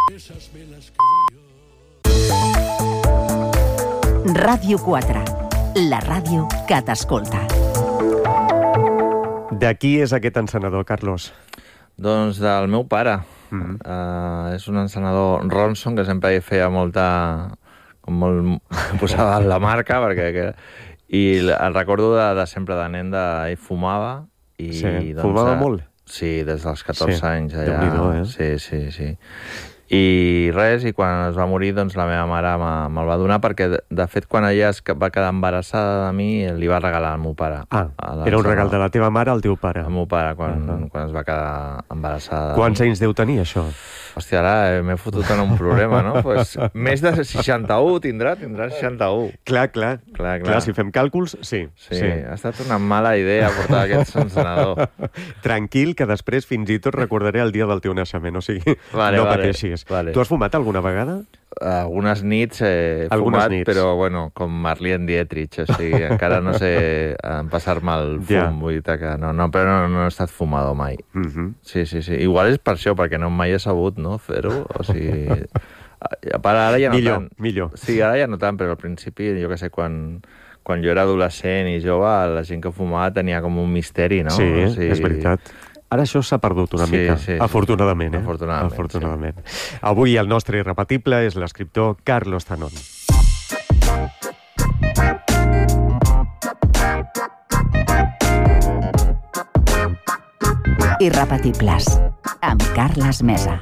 Ràdio 4, la ràdio que t'escolta. De qui és aquest encenedor, Carlos? Doncs del meu pare. És un encenedor Ronson, que sempre hi feia molta... posava la marca, perquè... I el recordo de sempre de nen, ell fumava. Sí, fumava molt? Sí, des dels 14 anys. Allà. Déu-n'hi-do, Sí. I res, i quan es va morir, doncs la meva mare me'l va donar, perquè, de fet, quan ella va quedar embarassada de mi, li va regalar al meu pare. Era un regal de la teva mare al teu pare. Al meu pare, quan es va quedar embarassada. Quants anys deu tenir, això? Hòstia, ara m'he fotut en un problema, no? Pues, més de 61 tindrà 61. Clar, si fem càlculs, sí. Ha estat una mala idea portar aquest encenedor. Tranquil, que després fins i tot recordaré el dia del teu naixement, o sigui, no pateixis. Vale. Tu has fumat alguna vegada? Algunes nits he fumat, però, bueno, com Marlene Dietrich, o sigui, encara no sé passar-me el fum, vull dir que però no he estat fumador mai. Sí. Igual és per això, perquè no mai he sabut, no, fer-ho, o sigui... Ara ja no tant. Millor. Sí, ara ja no tant, però al principi, jo que sé, quan jo era adolescent i jove, la gent que fumava tenia com un misteri, no? Sí, és veritat. Ara això s'ha perdut una mica, afortunadament. Afortunadament. Sí. Avui el nostre irrepetible és l'escriptor Carlos Tanón. Irrepetibles, amb Carles Mesa.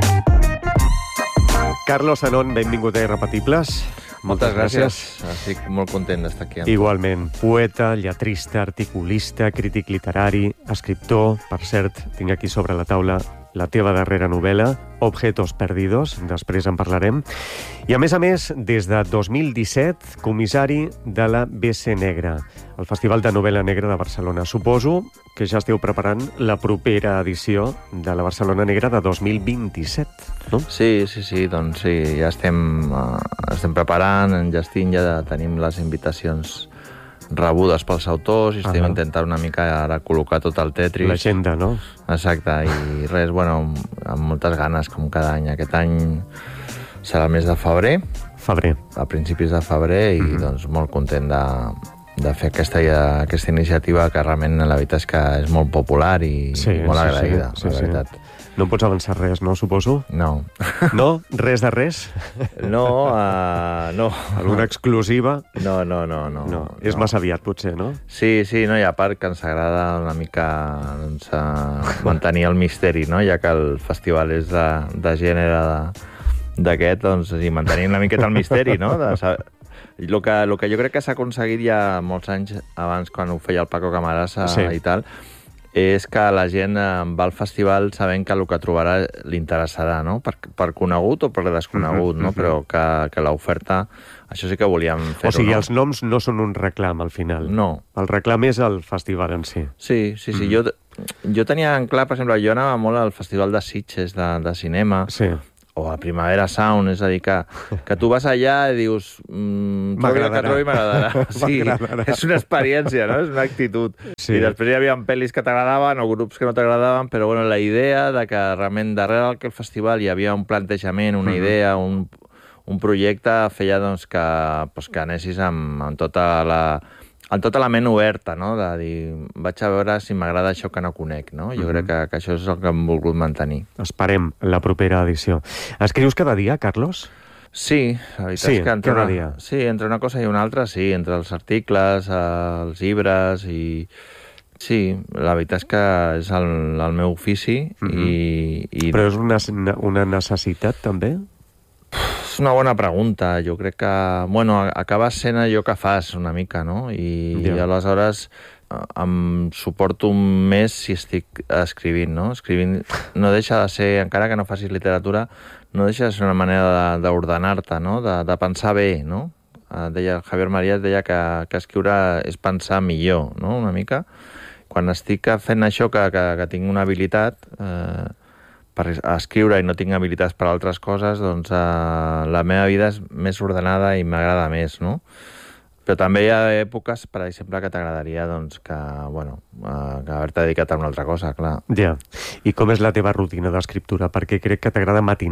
Carlos Tanón, benvingut a Irrepetibles. Moltes gràcies. Estic molt content d'estar aquí. Igualment. Poeta, lletrista, articulista, crític literari, escriptor. Per cert, tinc aquí sobre la taula la teva darrera novel·la, Objetos Perdidos, després en parlarem. I, a més, des de 2017, comissari de la BC Negra, el Festival de Novel·la Negra de Barcelona. Suposo que ja esteu preparant la propera edició de la Barcelona Negra de 2027, no? Sí, doncs sí, ja estem preparant, enllestint, ja tenim les invitacions rebudes pels autors i estem intentant una mica ara col·locar tot el Tetris. L'agenda, no? Exacte, i res, bueno, amb moltes ganes, com cada any. Aquest any serà el mes de febrer. A principis de febrer, i doncs molt content de fer aquesta iniciativa, que realment la veritat és que és molt popular i molt agraïda, la veritat. No em pots avançar res, no, suposo? No. No? Res de res? No. Alguna exclusiva? No. És massa aviat, potser, no? Sí, no, i a part que ens agrada una mica mantenir el misteri, no? Ja que el festival és de gènere d'aquest, doncs, i mantenir una miqueta el misteri, no? El que jo crec que s'ha aconseguit ja molts anys abans, quan ho feia el Paco Camarasa i tal, és que la gent va al festival sabent que el que trobarà li interessarà, no? Per conegut o per desconegut, no? Però que l'oferta, això sí que volíem fer-ho. O sigui, els noms no són un reclam, al final. No. El reclam és el festival en si. Sí. Jo tenia en clar, per exemple, jo anava molt al Festival de Sitges de cinema, o a Primavera Sound, és a dir, que tu vas allà i dius m'agradarà. Sí, és una experiència, no? És una actitud. I després hi havia pel·lis que t'agradaven o grups que no t'agradaven, però bueno, la idea de que realment darrere del festival hi havia un plantejament, una idea, un projecte, feia doncs, que anessis amb tota la ment oberta, no? De dir, vaig a veure si m'agrada això que no conec, no? Jo crec que això és el que hem volgut mantenir. Esperem la propera edició. Escrius cada dia, Carlos? Sí, la veritat és que cada dia. Sí, entre una cosa i una altra, sí, entre els articles, els llibres i... Sí, la veritat és que és el meu ofici i... Però és una necessitat, també? És una bona pregunta. Jo crec que, bueno, acaba sent allò que fas una mica, no? I aleshores em suporto més si estic escrivint, no? Escrivint no deixa de ser, encara que no facis literatura, no deixa de ser una manera d'ordenar-te, no? De pensar bé, no? Javier Marías deia que escriure és pensar millor, no? Una mica. Quan estic fent això, que tinc una habilitat per escriure i no tinc habilitats per altres coses, doncs la meva vida és més ordenada i m'agrada més, no? Però també hi ha èpoques, per exemple, que t'agradaria que haver-te dedicat a una altra cosa, clar. Ja. I com és la teva rutina d'escriptura? Perquè crec que t'agrada matinar.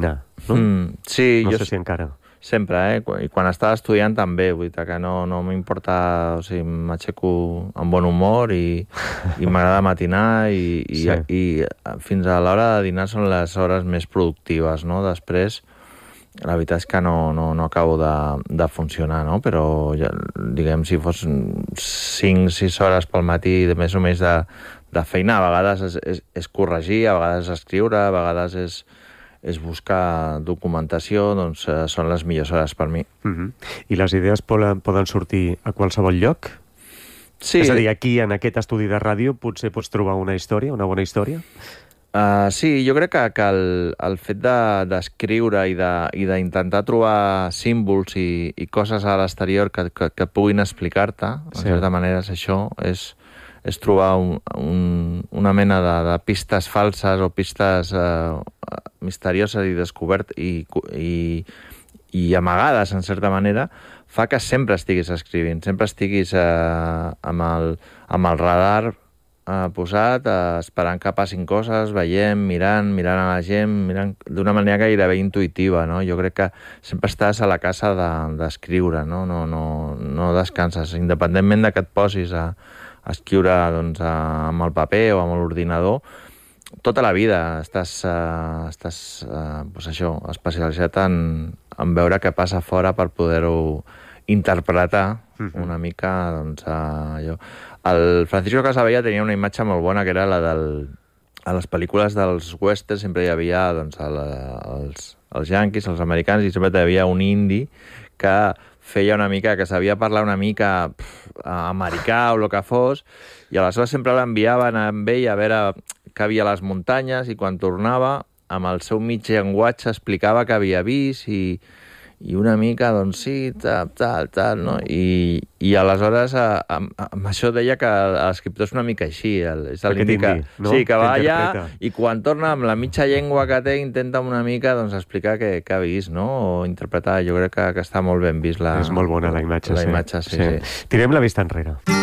no? Sí, no sé si encara. Sempre, I quan estava estudiant també, vull dir que no m'importa, o sigui, m'aixeco amb bon humor i m'agrada matinar i fins a l'hora de dinar són les hores més productives, no? Després, la veritat és que no acabo de funcionar, no? Però, diguem, si fos 5-6 hores pel matí, més o menys de feina, a vegades és corregir, a vegades és escriure, a vegades és buscar documentació, doncs són les millors hores per mi. I les idees poden sortir a qualsevol lloc? Sí. És a dir, aquí, en aquest estudi de ràdio, potser pots trobar una bona història? Sí, jo crec que el fet d'escriure i d'intentar trobar símbols i coses a l'exterior que puguin explicar-te, en certa manera és això, és trobar una mena de pistes falses o pistes misterioses i descobertes i amagades, en certa manera, fa que sempre estiguis escrivint, sempre estiguis amb el radar posat, esperant que passin coses, veient, mirant a la gent, mirant d'una manera gairebé intuïtiva, no? Jo crec que sempre estàs a la casa d'escriure, no? No descanses, independentment de que et posis a escriure doncs, amb el paper o amb l'ordinador, tota la vida estàs especialitzat en veure què passa fora per poder-ho interpretar una mica, doncs, allò. El Francisco Casabella tenia una imatge molt bona, que era la a les pel·lícules dels westerns sempre hi havia doncs, els yanquis, els americans, i sempre hi havia un indi que feia una mica, que sabia parlar una mica americà o el que fos, i aleshores sempre l'enviaven amb ell a veure què havia a les muntanyes, i quan tornava, amb el seu mig llenguatge explicava què havia vist i una mica, doncs sí, tal, no? I aleshores amb això deia que l'escriptor és una mica així, és l'indi que, no? Sí, que va allà i quan torna amb la mitja llengua que té intenta una mica doncs, explicar què ha vist, no? O interpretar. Jo crec que està molt ben vist és molt bona la imatge, sí. Tirem la vista enrere.